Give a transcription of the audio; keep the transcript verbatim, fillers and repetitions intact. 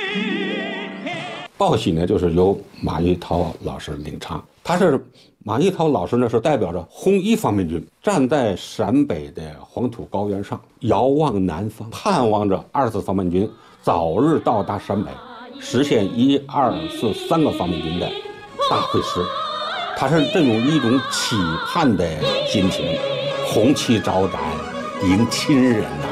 报喜呢，就是由马玉涛老师领唱。他是马玉涛老师呢，是代表着红一方面军，站在陕北的黄土高原上，遥望南方，盼望着二次方面军早日到达陕北，实现一二四三个方面军的大会师。他是这种一种期盼的心情，红旗招展，迎亲人呐、啊。